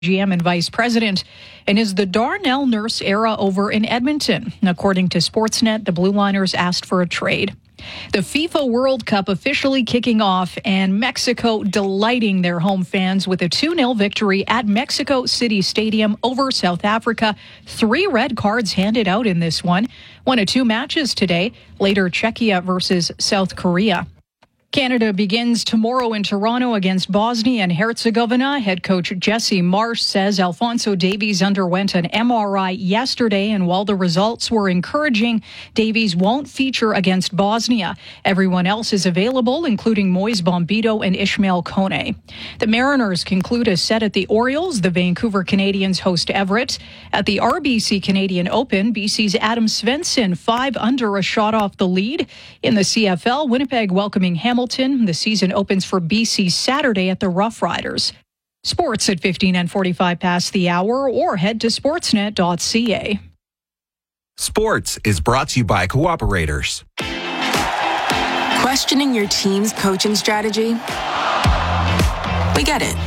GM and vice president, and is the Darnell Nurse era over in Edmonton? According to Sportsnet, the Blue Liners asked for a trade. The FIFA World Cup officially kicking off, and Mexico delighting their home fans with a 2-0 victory at Mexico City Stadium over South Africa. 3 red cards handed out in this one. One of 2 matches today. Later, Czechia versus South Korea. Canada begins tomorrow in Toronto against Bosnia and Herzegovina. Head coach Jesse Marsh says Alphonso Davies underwent an MRI yesterday, and while the results were encouraging, Davies won't feature against Bosnia. Everyone else is available, including Moise Bombito and Ishmael Kone. The Mariners conclude a set at the Orioles. The Vancouver Canadians host Everett. At the RBC Canadian Open, BC's Adam Svensson 5 under, a shot off the lead. In the CFL, Winnipeg welcoming Hamilton. The season opens for BC Saturday at the Rough Riders. Sports at 15 and 45 past the hour, or head to sportsnet.ca. Sports is brought to you by Cooperators. Questioning your team's coaching strategy? We get it.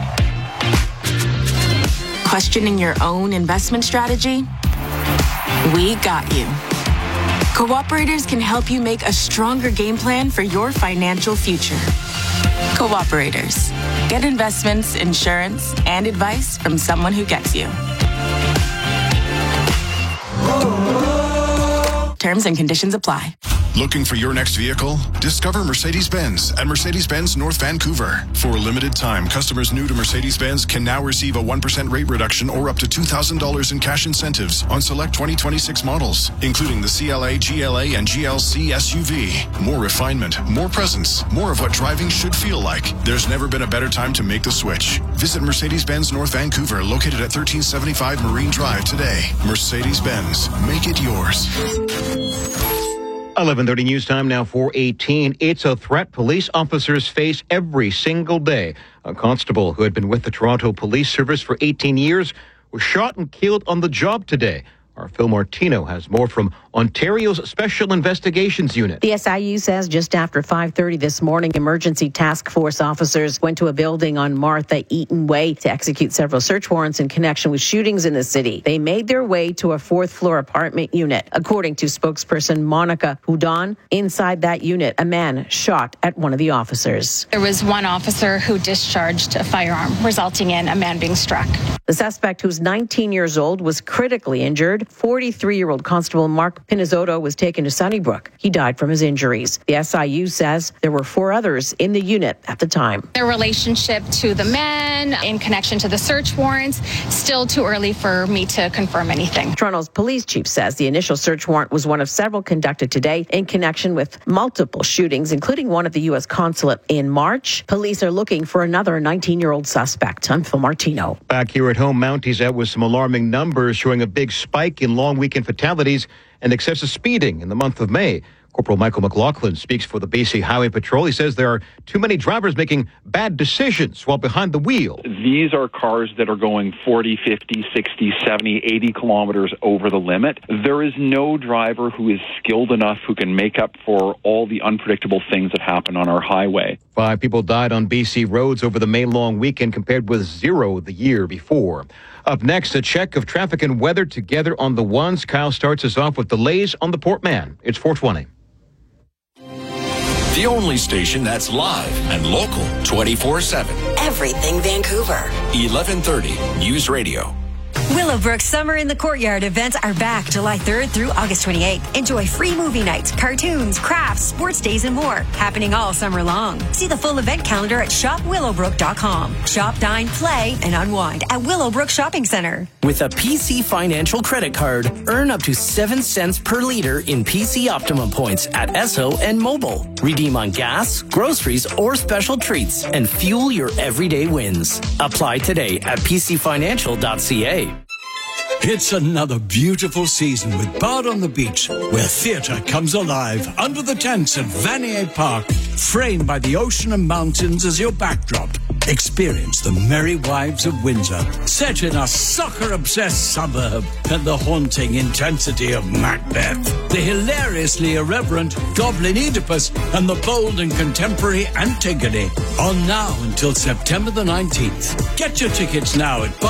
Questioning your own investment strategy? We got you. Cooperators can help you make a stronger game plan for your financial future. Cooperators. Get investments, insurance, and advice from someone who gets you. Terms and conditions apply. Looking for your next vehicle? Discover Mercedes-Benz at Mercedes-Benz North Vancouver. For a limited time, customers new to Mercedes-Benz can now receive a 1% rate reduction or up to $2,000 in cash incentives on select 2026 models, including the CLA, GLA, and GLC SUV. More refinement, more presence, more of what driving should feel like. There's never been a better time to make the switch. Visit Mercedes-Benz North Vancouver, located at 1375 Marine Drive today. Mercedes-Benz. Make it yours. 11:30 news time now, 4:18. It's a threat police officers face every single day. A constable who had been with the Toronto Police Service for 18 years was shot and killed on the job today. Our Phil Martino has more from Ontario's Special Investigations Unit. The SIU says just after 5:30 this morning, emergency task force officers went to a building on Martha Eaton Way to execute several search warrants in connection with shootings in the city. They made their way to a 4th-floor apartment unit. According to spokesperson Monica Houdon, inside that unit, a man shot at one of the officers. There was one officer who discharged a firearm, resulting in a man being struck. The suspect, who's 19 years old, was critically injured. 43-year-old Constable Mark Pinizotto was taken to Sunnybrook. He died from his injuries. The SIU says there were 4 others in the unit at the time. Their relationship to the men in connection to the search warrants, still too early for me to confirm anything. Toronto's police chief says the initial search warrant was one of several conducted today in connection with multiple shootings, including one at the U.S. consulate in March. Police are looking for another 19-year-old suspect. I'm Phil Martino. Back here at home, Mounties out with some alarming numbers showing a big spike in long weekend fatalities and excessive speeding in the month of May. Corporal Michael McLaughlin speaks for the BC Highway Patrol. He says there are too many drivers making bad decisions while behind the wheel. These are cars that are going 40, 50, 60, 70, 80 kilometers over the limit. There is no driver who is skilled enough who can make up for all the unpredictable things that happen on our highway. 5 people died on BC roads over the May long weekend compared with 0 the year before. Up next, a check of traffic and weather together on the ones. Kyle starts us off with delays on the Port Mann. It's 4:20. The only station that's live and local 24/7. Everything Vancouver. 1130 News Radio. Willowbrook Summer in the Courtyard events are back July 3rd through August 28th. Enjoy free movie nights, cartoons, crafts, sports days, and more. Happening all summer long. See the full event calendar at shopwillowbrook.com. Shop, dine, play, and unwind at Willowbrook Shopping Center. With a PC Financial credit card, earn up to 7 cents per liter in PC Optimum points at Esso and Mobile. Redeem on gas, groceries, or special treats and fuel your everyday wins. Apply today at pcfinancial.ca. It's another beautiful season with Bard on the Beach, where theatre comes alive under the tents at Vanier Park, framed by the ocean and mountains as your backdrop. Experience the Merry Wives of Windsor, set in a soccer-obsessed suburb, and the haunting intensity of Macbeth, the hilariously irreverent Goblin Oedipus, and the bold and contemporary Antigone. On now until September the 19th. Get your tickets now at